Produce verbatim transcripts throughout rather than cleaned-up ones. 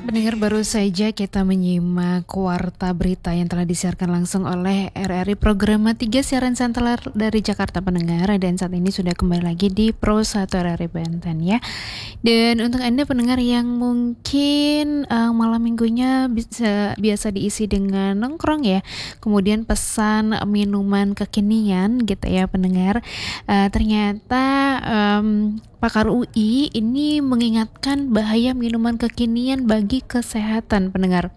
Pendengar, baru saja kita menyimak Warta Berita yang telah disiarkan langsung oleh R R I Programa tiga Siaran Santral dari Jakarta pendengar, dan saat ini sudah kembali lagi di Pro satu R R I Banten ya. Dan untuk Anda pendengar yang mungkin uh, malam minggunya bisa biasa diisi dengan nongkrong ya, kemudian pesan minuman kekinian gitu ya pendengar, uh, ternyata um, pakar U I ini mengingatkan bahaya minuman kekinian bagi kesehatan pendengar.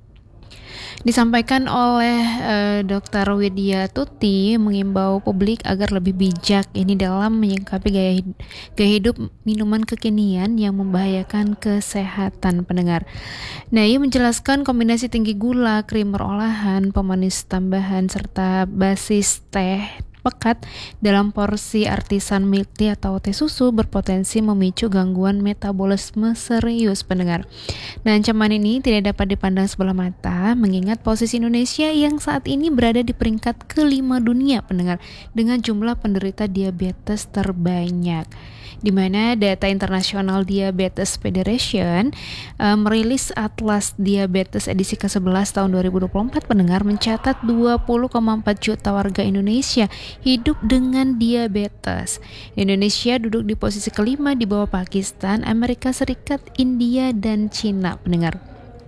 Disampaikan oleh uh, dokter Widya Tuti mengimbau publik agar lebih bijak ini dalam menyikapi gaya, hid- gaya hidup minuman kekinian yang membahayakan kesehatan pendengar. Nah, ia menjelaskan kombinasi tinggi gula, krimer olahan, pemanis tambahan, serta basis teh pekat dalam porsi artisan milk tea atau teh susu berpotensi memicu gangguan metabolisme serius pendengar. Nah, ancaman ini tidak dapat dipandang sebelah mata mengingat posisi Indonesia yang saat ini berada di peringkat kelima dunia pendengar dengan jumlah penderita diabetes terbanyak, di mana data International Diabetes Federation uh, merilis Atlas Diabetes edisi ke sebelas tahun dua ribu dua puluh empat pendengar mencatat dua puluh koma empat juta warga Indonesia hidup dengan diabetes. Indonesia duduk di posisi kelima di bawah Pakistan, Amerika Serikat, India, dan Cina pendengar.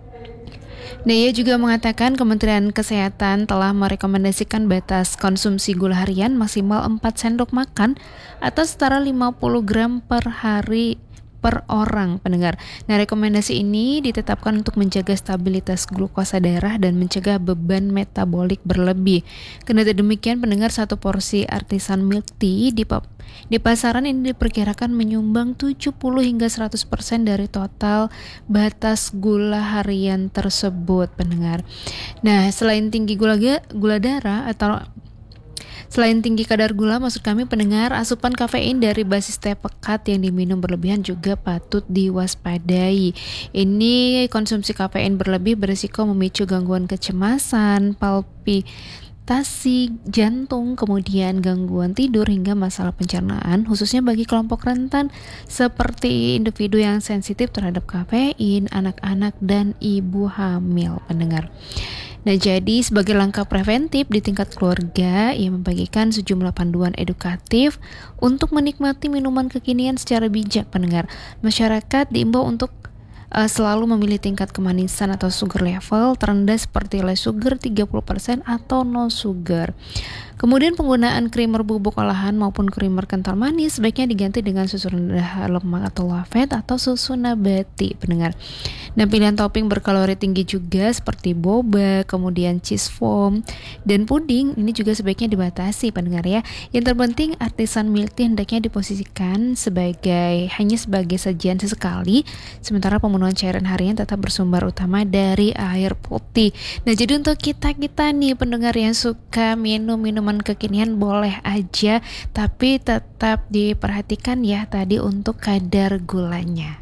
Nah, ia juga mengatakan Kementerian Kesehatan telah merekomendasikan batas konsumsi gula harian maksimal empat sendok makan atau setara lima puluh gram per hari per orang pendengar. Nah, rekomendasi ini ditetapkan untuk menjaga stabilitas glukosa darah dan mencegah beban metabolik berlebih. Kendati demikian pendengar, satu porsi artisan milk tea di pap- di pasaran ini diperkirakan menyumbang tujuh puluh hingga seratus persen dari total batas gula harian tersebut pendengar. Nah, selain tinggi gula gula darah atau Selain tinggi kadar gula, maksud kami pendengar, asupan kafein dari basis teh pekat yang diminum berlebihan juga patut diwaspadai. Ini konsumsi kafein berlebih berisiko memicu gangguan kecemasan, palpitasi jantung, kemudian gangguan tidur hingga masalah pencernaan, khususnya bagi kelompok rentan seperti individu yang sensitif terhadap kafein, anak-anak, dan ibu hamil pendengar. Nah, jadi sebagai langkah preventif di tingkat keluarga, ia membagikan sejumlah panduan edukatif untuk menikmati minuman kekinian secara bijak pendengar. Masyarakat diimbau untuk uh, selalu memilih tingkat kemanisan atau sugar level terendah seperti less sugar tiga puluh persen atau no sugar. Kemudian penggunaan krimer bubuk olahan maupun krimer kental manis sebaiknya diganti dengan susu rendah lemak atau low fat atau susu nabati pendengar. Nah, pilihan topping berkalori tinggi juga seperti boba, kemudian cheese foam, dan puding ini juga sebaiknya dibatasi pendengar ya. Yang terpenting artisan milk tea hendaknya diposisikan sebagai hanya sebagai sajian sesekali, sementara pemenuhan cairan harian tetap bersumber utama dari air putih. Nah, jadi untuk kita-kita nih pendengar yang suka minum minuman kekinian boleh aja, tapi tetap diperhatikan ya tadi untuk kadar gulanya.